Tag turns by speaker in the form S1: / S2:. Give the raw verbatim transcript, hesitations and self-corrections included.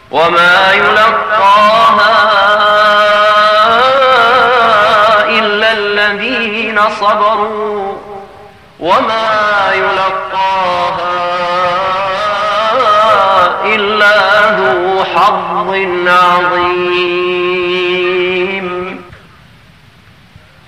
S1: وما يلقاها إلا الذين صبروا وما يلقاها إلا ذو حظ عظيم.